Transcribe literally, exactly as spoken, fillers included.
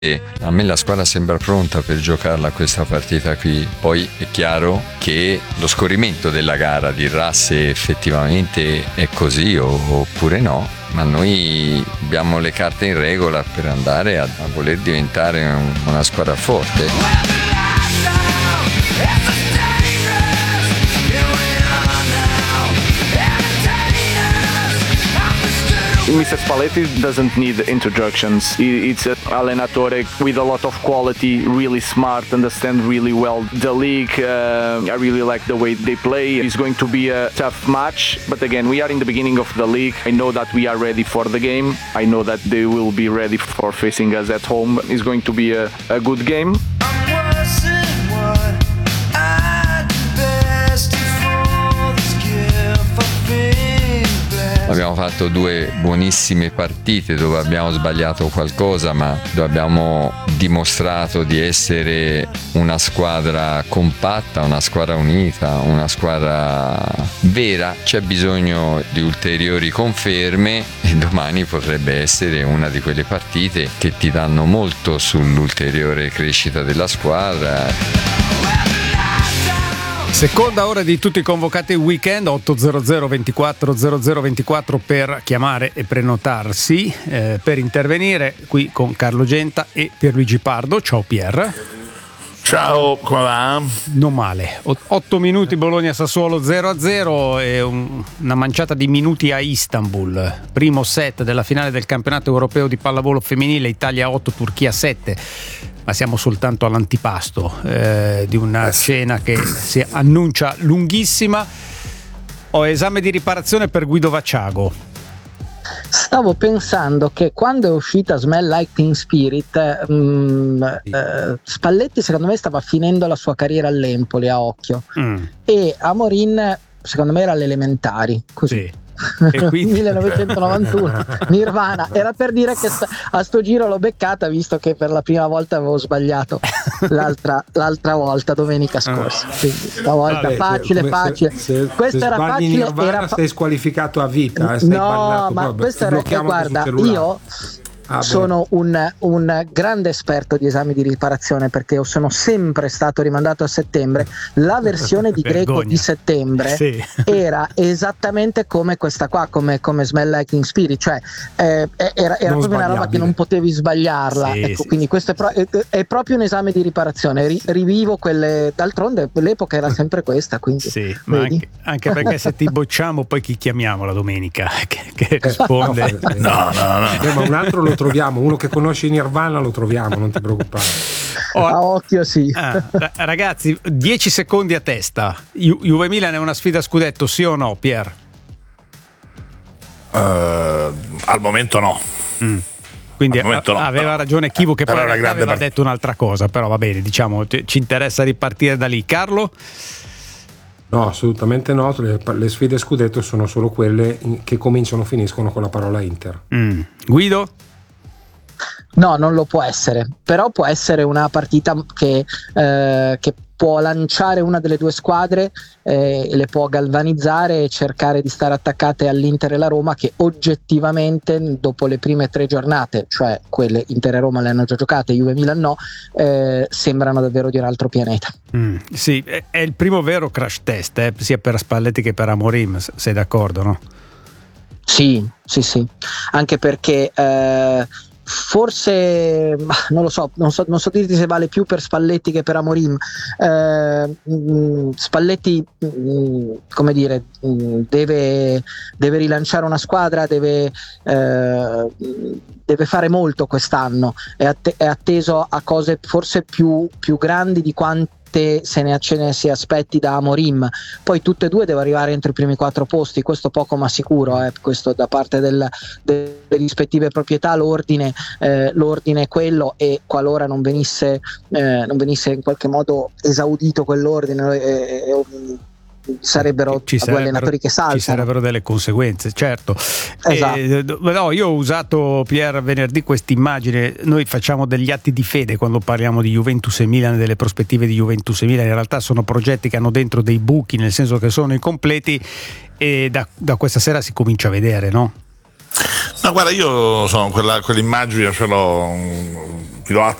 A me la squadra sembra pronta per giocarla questa partita qui. Poi è chiaro che lo scorrimento della gara dirà se effettivamente è così o, oppure no, ma noi abbiamo le carte in regola per andare a, a voler diventare un, una squadra forte. mister Spalletti doesn't need introductions. It's an allenatore with a lot of quality, really smart, understand really well the league. Uh, I really like the way they play. It's going to be a tough match, but again, we are in the beginning of the league. I know that we are ready for the game. I know that they will be ready for facing us at home. It's going to be a, a good game. Abbiamo fatto due buonissime partite dove abbiamo sbagliato qualcosa, ma dove abbiamo dimostrato di essere una squadra compatta, una squadra unita, una squadra vera. C'è bisogno di ulteriori conferme e domani potrebbe essere una di quelle partite che ti danno molto sull'ulteriore crescita della squadra. Seconda ora di tutti i convocati weekend, otto zero zero ventiquattro zero zero ventiquattro per chiamare e prenotarsi, eh, per intervenire qui con Carlo Genta e Pierluigi Pardo. Ciao Pier. Ciao, come va? Non male. otto minuti Bologna-Sassuolo zero a zero e un, una manciata di minuti a Istanbul. Primo set della finale del campionato europeo di pallavolo femminile, Italia otto, Turchia sette. Ma siamo soltanto all'antipasto eh, di una cena che si annuncia lunghissima. Ho esame di riparazione per Guido Vacciago. Stavo pensando che quando è uscita Smell Like Teen Spirit, mh, eh, Spalletti secondo me stava finendo la sua carriera all'Empoli, a occhio, mm. e Amorin secondo me era alle elementari, così. Sì. E quindi... millenovecentonovantuno Nirvana. Era per dire che sta, a sto giro l'ho beccata, visto che per la prima volta avevo sbagliato l'altra, l'altra volta domenica scorsa. Quindi stavolta Vabbè, facile, facile. Se, questo se era facile. Nirvana, era fa... sei squalificato a vita. Eh, no, ma proprio. Questo era che guarda, io Ah, sono un, un grande esperto di esami di riparazione, perché sono sempre stato rimandato a settembre. La versione di Greco di settembre sì. era esattamente come questa qua, come, come Smell Like Teen Spirit, cioè eh, era, era proprio una roba che non potevi sbagliarla. Sì, ecco, sì, quindi questo è, pro- è, è proprio un esame di riparazione. Ri- rivivo quelle, d'altronde l'epoca era sempre questa, quindi sì, ma anche, anche perché se ti bocciamo poi chi chiamiamo la domenica che, che risponde? No, no, no. Eh, ma un altro lo troviamo, uno che conosce Nirvana lo troviamo, non ti preoccupare. Oh, a occhio sì. Ah, ragazzi, dieci secondi a testa. Ju- Juve Milan è una sfida a scudetto, sì o no, Pier? Uh, al momento no. Mm. Quindi a- no, aveva ragione Chivo, che poi aveva part- detto un'altra cosa, però va bene, diciamo, ci interessa ripartire da lì. Carlo? No, assolutamente no. Le, le sfide a scudetto sono solo quelle che cominciano o finiscono con la parola Inter. Mm. Guido? No, non lo può essere, però può essere una partita che, eh, che può lanciare una delle due squadre, eh, le può galvanizzare e cercare di stare attaccate all'Inter e la Roma, che oggettivamente dopo le prime tre giornate, cioè quelle Inter e Roma le hanno già giocate, Juve e Milan no, eh, sembrano davvero di un altro pianeta. Mm, sì, è, è il primo vero crash test, eh, sia per Spalletti che per Amorim, sei d'accordo, no? Sì, sì, sì, anche perché eh, forse non lo so, non so, non so dirti se vale più per Spalletti che per Amorim. Eh, mh, Spalletti, mh, come dire, mh, deve, deve rilanciare una squadra, deve, eh, deve fare molto quest'anno, è, att- è atteso a cose forse più, più grandi di quanto se ne, ce ne si aspetti da Amorim. Poi tutte e due devono arrivare entro i primi quattro posti, questo poco ma sicuro, eh. Questo da parte del, delle rispettive proprietà, l'ordine, eh, l'ordine è quello, e qualora non venisse, eh, non venisse in qualche modo esaudito quell'ordine, eh, eh, sarebbero ci due sarebbero, allenatori che saltano, ci sarebbero delle conseguenze, certo. Esatto. Eh, no, io ho usato, Pier, venerdì questa immagine. Noi facciamo degli atti di fede quando parliamo di Juventus e Milan, delle prospettive di Juventus e Milan. In realtà sono progetti che hanno dentro dei buchi, nel senso che sono incompleti, e da, da questa sera si comincia a vedere, no? No, guarda, io sono quella, quell'immagine ce l'ho, ti do